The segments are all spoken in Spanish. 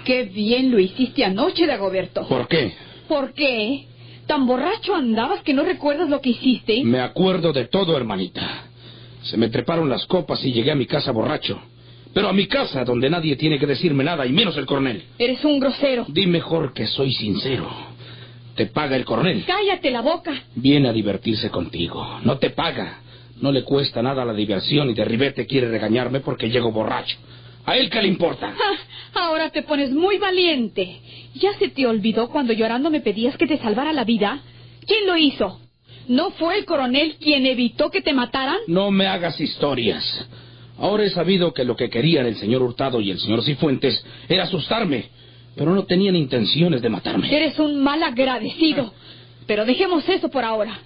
Qué bien lo hiciste anoche, Dagoberto. ¿Por qué? ¿Por qué? ¿Tan borracho andabas que no recuerdas lo que hiciste? Me acuerdo de todo, hermanita. Se me treparon las copas y llegué a mi casa borracho. Pero a mi casa, donde nadie tiene que decirme nada, y menos el coronel. Eres un grosero. Di mejor que soy sincero. ¿Te paga el coronel? ¡Cállate la boca! Viene a divertirse contigo. No te paga. No le cuesta nada la diversión y de ribete quiere regañarme porque llego borracho. ¿A él qué le importa? Ahora te pones muy valiente. ¿Ya se te olvidó cuando llorando me pedías que te salvara la vida? ¿Quién lo hizo? ¿No fue el coronel quien evitó que te mataran? No me hagas historias. Ahora he sabido que lo que querían el señor Hurtado y el señor Cifuentes era asustarme, pero no tenían intenciones de matarme. Eres un mal agradecido. Pero dejemos eso por ahora.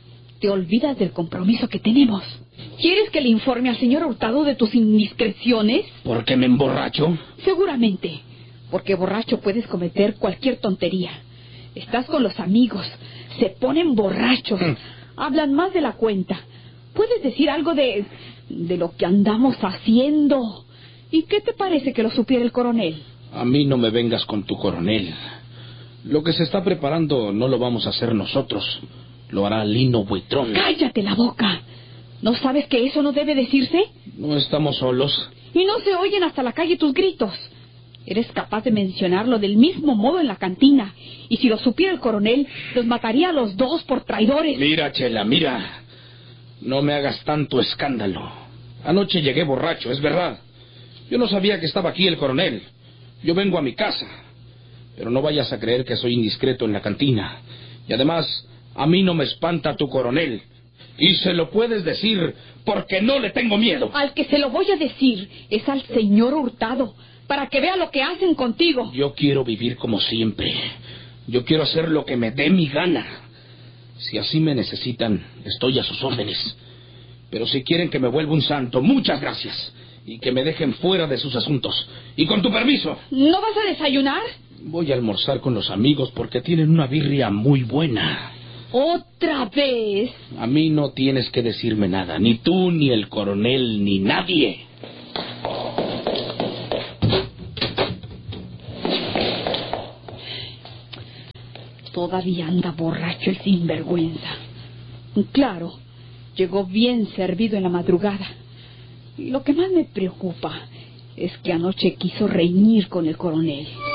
Te olvidas del compromiso que tenemos. ¿Quieres que le informe al señor Hurtado de tus indiscreciones? ¿Por qué me emborracho? Seguramente, porque borracho puedes cometer cualquier tontería. Estás con los amigos, se ponen borrachos, hablan más de la cuenta. Puedes decir algo de lo que andamos haciendo. ¿Y qué te parece que lo supiera el coronel? A mí no me vengas con tu coronel. Lo que se está preparando no lo vamos a hacer nosotros. Lo hará Lino Buitrón. ¡Cállate la boca! ¿No sabes que eso no debe decirse? No estamos solos. Y no se oyen hasta la calle tus gritos. Eres capaz de mencionarlo del mismo modo en la cantina. Y si lo supiera el coronel, los mataría a los dos por traidores. Mira, Chela, mira. No me hagas tanto escándalo. Anoche llegué borracho, es verdad. Yo no sabía que estaba aquí el coronel. Yo vengo a mi casa. Pero no vayas a creer que soy indiscreto en la cantina. Y además, a mí no me espanta tu coronel. Y se lo puedes decir porque no le tengo miedo. Al que se lo voy a decir es al señor Hurtado, para que vea lo que hacen contigo. Yo quiero vivir como siempre. Yo quiero hacer lo que me dé mi gana. Si así me necesitan, estoy a sus órdenes. Pero si quieren que me vuelva un santo, muchas gracias. Y que me dejen fuera de sus asuntos. Y con tu permiso. ¿No vas a desayunar? Voy a almorzar con los amigos porque tienen una birria muy buena. ¿Otra vez? A mí no tienes que decirme nada. Ni tú, ni el coronel, ni nadie. Todavía anda borracho el sinvergüenza. Claro, llegó bien servido en la madrugada. Y lo que más me preocupa es que anoche quiso reñir con el coronel.